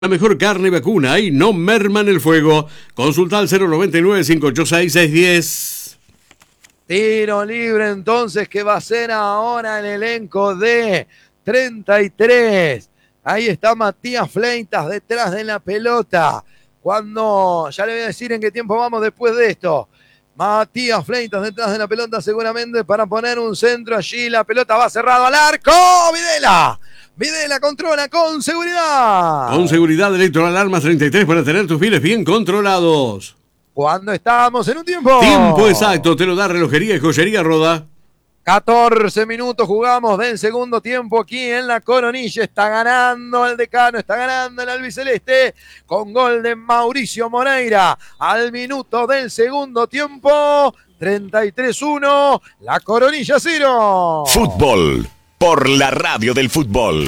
La mejor carne vacuna y no merman el fuego. Consulta al 099-586-610. Tiro libre entonces que va a ser ahora el elenco de 33. Ahí está Matías Fleitas detrás de la pelota. Cuando, ya le voy a decir en qué tiempo vamos después de esto. Matías Fleitas detrás de la pelota seguramente para poner un centro allí. La pelota va cerrado al arco. Videla controla con seguridad. Con seguridad Electoral Armas 33 para tener tus files bien controlados. Cuando estamos en un tiempo. Tiempo exacto, te lo da Relojería y Joyería Roda. 14 minutos jugamos del segundo tiempo aquí en la Coronilla. Está ganando el decano, está ganando el albiceleste con gol de Mauricio Moreira al minuto del segundo tiempo. 33-1, la Coronilla 0. Fútbol por la radio del fútbol.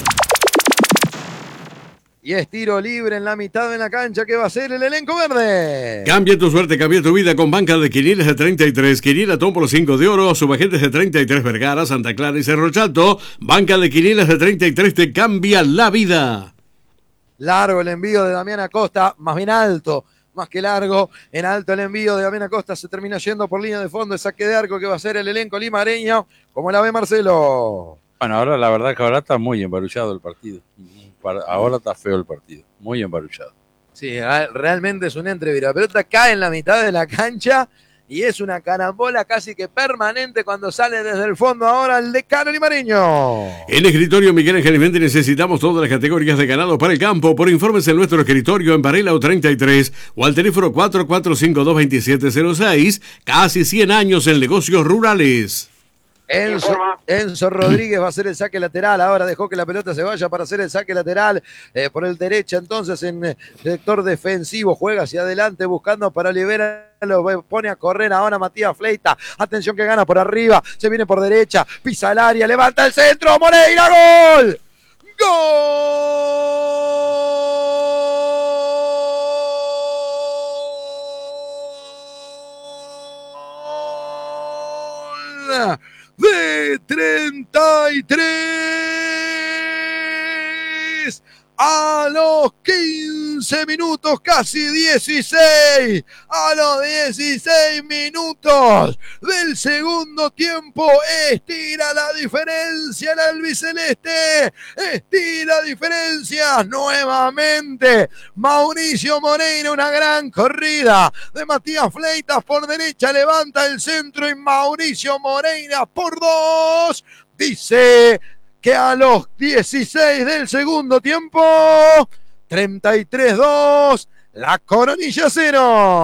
Y es tiro libre en la mitad de la cancha que va a ser el elenco verde. Cambia tu suerte, cambia tu vida con banca de quinielas de 33. Quiniela Tómpolo 5 de oro, subagentes de 33 Vergara, Santa Clara y Cerro Chato. Banca de quinielas de 33 te cambia la vida. Largo el envío de Damián Acosta, más bien alto, más que largo. En alto el envío de Damián Acosta, se termina yendo por línea de fondo el saque de arco que va a ser el elenco limareño. ¿Cómo la ve Marcelo? Bueno, ahora la verdad que ahora está muy embarullado el partido. Ahora está feo el partido, muy embarullado. Sí, realmente es un entreviro. La pelota cae en la mitad de la cancha y es una carambola casi que permanente cuando sale desde el fondo ahora el decano limareño. En escritorio Miguel Ángel Méndez necesitamos todas las categorías de ganado para el campo. Por informes en nuestro escritorio en Varela 33 o al teléfono 4452-2706. Casi 100 años en negocios rurales. Enzo Rodríguez va a hacer el saque lateral. Ahora dejó que la pelota se vaya para hacer el saque lateral por el derecha. Entonces en sector defensivo juega hacia adelante buscando para liberarlo. Pone a correr ahora Matías Fleitas. Atención que gana por arriba. Se viene por derecha. Pisa el área. Levanta el centro. Moreira. ¡Gol! ¡Gol! De 33 a los 15 minutos, casi 16, a los 16 minutos del segundo tiempo, estira la diferencia el albiceleste, estira diferencias nuevamente, Mauricio Moreira, una gran corrida de Matías Fleitas por derecha, levanta el centro y Mauricio Moreira por 2, dice que a los 16 del segundo tiempo, 33-2, la Coronilla 0.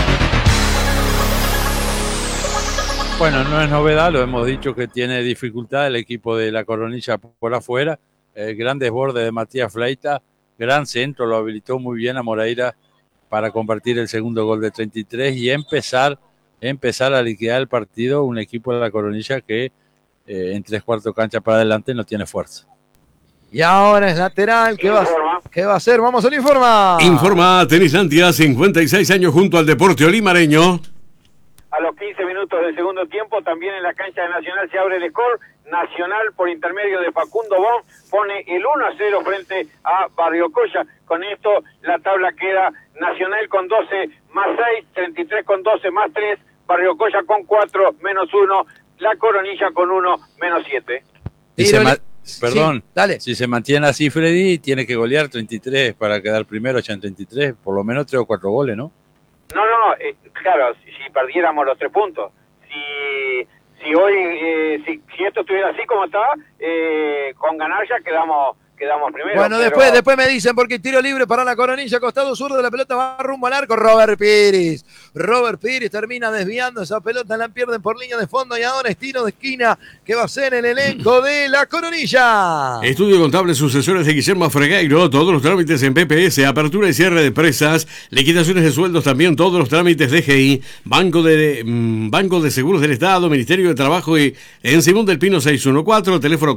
Bueno, no es novedad, lo hemos dicho que tiene dificultad el equipo de la Coronilla por afuera. Gran desborde de Matías Fleitas, gran centro, lo habilitó muy bien a Moreira para convertir el segundo gol de 33 y empezar a liquidar el partido. Un equipo de la Coronilla que en 3/4 cancha para adelante no tiene fuerza. Y ahora es lateral, ¿qué va a hacer? Vamos al informa. Informa Tenislandia, 56 años junto al Deporte Olimareño. A los 15 minutos del segundo tiempo, también en la cancha de Nacional se abre el score. Nacional, por intermedio de Facundo Bon, pone el 1-0 frente a Barrio Coya. Con esto la tabla queda Nacional con 12 más 6, 33 con 12 más 3, Barrio Coya con 4 menos 1, la Coronilla con 1 menos 7. Perdón, sí, dale. Si se mantiene así Freddy, tiene que golear 33 para quedar primero ya en 33, por lo menos 3 o 4 goles, ¿no? No, claro, si perdiéramos los 3 puntos. Si hoy, si esto estuviera así como está, con ganar ya quedamos primero. Bueno, pero después me dicen, porque tiro libre para la Coronilla, costado sur de la pelota, va rumbo al arco, Robert Piris termina desviando esa pelota, la pierden por línea de fondo y ahora es tiro de esquina que va a ser el elenco de la Coronilla. Estudio Contable Sucesores de Guillermo Fregueiro, todos los trámites en PPS, apertura y cierre de empresas, liquidaciones de sueldos también, todos los trámites de GI, Banco de Seguros del Estado, Ministerio de Trabajo y en Simón del Pino 614, teléfono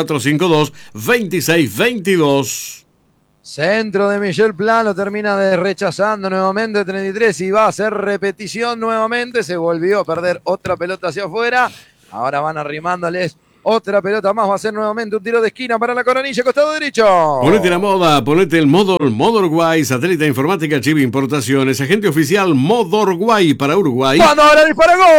4452-2622. Centro de Michel Plano, termina de rechazando nuevamente 33 y va a hacer repetición nuevamente. Se volvió a perder otra pelota hacia afuera. Ahora van arrimándoles Otra pelota más, va a ser nuevamente un tiro de esquina para la Coronilla, costado derecho. Ponete la moda, ponete el Modorguay, satélite informática, Chiva Importaciones, agente oficial Modorguay para Uruguay. ¡Cuando ahora dispara gol!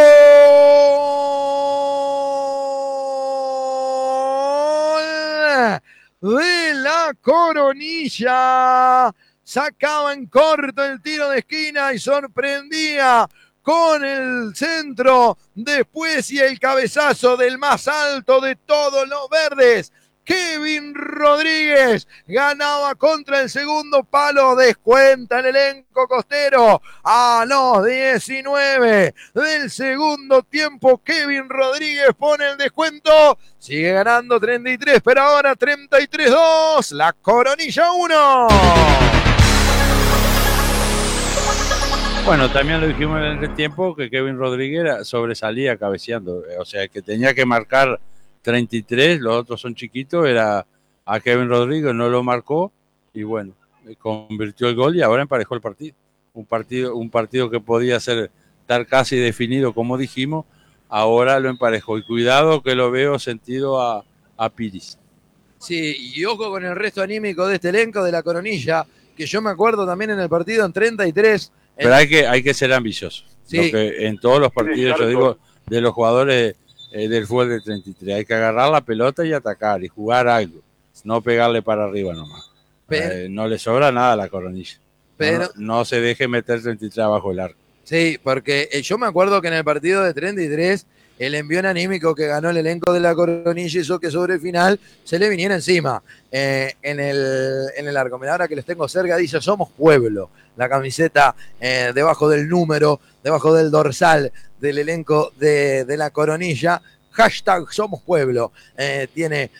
De la Coronilla. Sacaba en corto el tiro de esquina y sorprendía con el centro después y el cabezazo del más alto de todos los verdes. Kevin Rodríguez ganaba contra el segundo palo, descuenta el elenco costero a los 19 del segundo tiempo. Kevin Rodríguez pone el descuento, sigue ganando 33, pero ahora 33-2, la Coronilla 1. Bueno, también lo dijimos en el tiempo que Kevin Rodríguez sobresalía cabeceando, o sea, que tenía que marcar 33, los otros son chiquitos, era a Kevin Rodríguez, no lo marcó y bueno, convirtió el gol y ahora emparejó el partido. Un partido que podía estar casi definido, como dijimos, ahora lo emparejó. Y cuidado que lo veo sentido a Piris. Sí, y ojo con el resto anímico de este elenco de la Coronilla, que yo me acuerdo también en el partido en 33. Pero hay que ser ambicioso. Sí. Lo que en todos los partidos, yo digo, de los jugadores del fútbol de 33, hay que agarrar la pelota y atacar y jugar algo, no pegarle para arriba nomás. No le sobra nada a la Coronilla. Pero no se deje meter 33 abajo el arco. Sí, porque yo me acuerdo que en el partido de 33, el envión anímico que ganó el elenco de la Coronilla hizo que sobre el final se le viniera encima en el arco. Mira, ahora que les tengo cerca, dice Somos Pueblo. La camiseta debajo del número, debajo del dorsal del elenco de la Coronilla. Hashtag Somos Pueblo tiene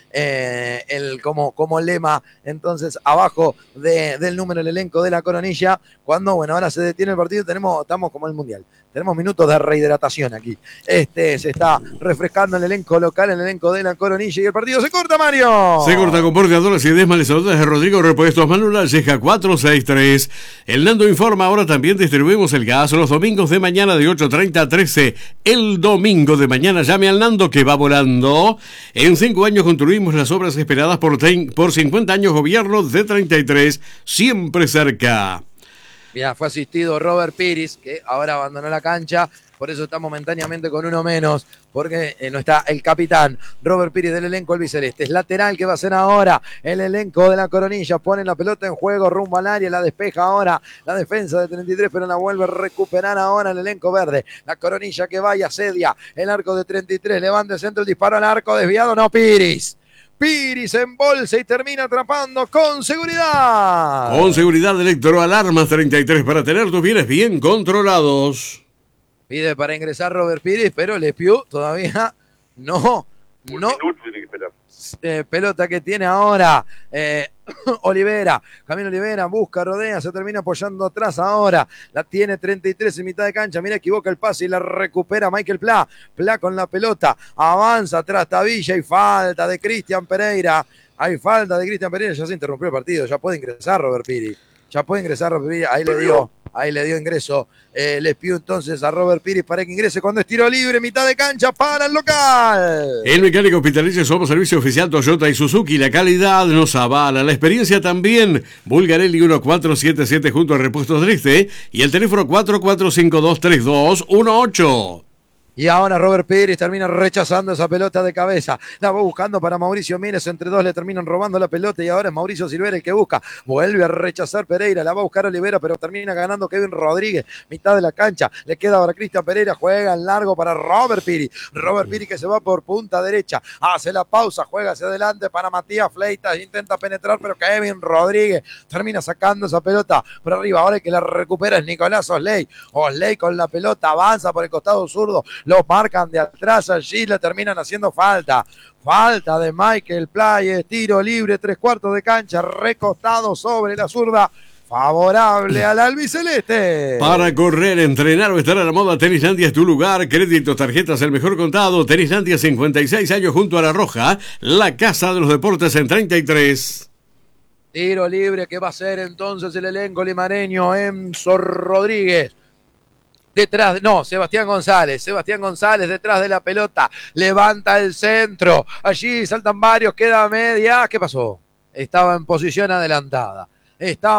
como lema, entonces abajo del número del elenco de la Coronilla. Cuando, bueno, ahora se detiene el partido, estamos como el Mundial. Tenemos minutos de rehidratación aquí. Se está refrescando el elenco local, el elenco de la Coronilla, y el partido se corta, Mario. Se corta con porteadores y desmalezadoras de Rodrigo Repuestos Manuel Ceja 463. El Nando informa, ahora también distribuimos el gas los domingos de mañana de 8:30 a 13. El domingo de mañana llame al Nando que va volando. En 5 años construimos las obras esperadas por 50 años gobierno de 33, siempre cerca. Mira, fue asistido Robert Piris, que ahora abandonó la cancha, por eso está momentáneamente con uno menos, porque no está el capitán Robert Piris del elenco albiceleste. Es lateral que va a ser ahora el elenco de la Coronilla, pone la pelota en juego rumbo al área, la despeja ahora la defensa de 33, pero la vuelve a recuperar ahora el elenco verde. La Coronilla que va y asedia el arco de 33, levanta el centro, el disparo al arco, desviado, no, Piris en bolsa y termina atrapando con seguridad. Con seguridad Electroalarmas 33 para tener tus bienes bien controlados. Pide para ingresar Robert Piris, pero Lepiu todavía no. Un minuto tiene que esperar. Pelota que tiene ahora Olivera, Camilo Olivera busca, rodea, se termina apoyando atrás ahora, la tiene 33 en mitad de cancha, mira, equivoca el pase y la recupera Michael Pla con la pelota, avanza atrás Tavilla y falta de Cristian Pereira, ya se interrumpió el partido, ya puede ingresar Robert Piri, ahí le dio ingreso les pido entonces a Robert Piris para que ingrese cuando es tiro libre, mitad de cancha para el local. El Mecánico Hospitalicio somos servicio oficial Toyota y Suzuki, la calidad nos avala, la experiencia también. Bulgarelli 1477 junto a Repuestos del Este y el teléfono 44523218. Y ahora Robert Pérez termina rechazando esa pelota de cabeza. La va buscando para Mauricio Mieres. Entre dos le terminan robando la pelota y ahora es Mauricio Silvera el que busca. Vuelve a rechazar Pereira. La va a buscar Olivera, pero termina ganando Kevin Rodríguez. Mitad de la cancha. Le queda ahora Cristian Pereira. Juega en largo para Robert Piri. Robert Piri que se va por punta derecha. Hace la pausa. Juega hacia adelante para Matías Fleitas. Intenta penetrar, pero Kevin Rodríguez termina sacando esa pelota por arriba. Ahora el que la recupera es Nicolás Osley. Osley con la pelota avanza por el costado zurdo. Los marcan de atrás, allí le terminan haciendo falta. Falta de Michael Playes, tiro libre, 3/4 de cancha, recostado sobre la zurda. Favorable al albiceleste. Para correr, entrenar o estar a la moda, Tenislandia es tu lugar. Créditos, tarjetas, el mejor contado. Tenislandia, 56 años junto a La Roja, la casa de los deportes en 33. Tiro libre que va a ser entonces el elenco limareño, Enzo Rodríguez. Sebastián González detrás de la pelota, levanta el centro, allí saltan varios, queda media, ¿qué pasó? Estaba en posición adelantada, estaba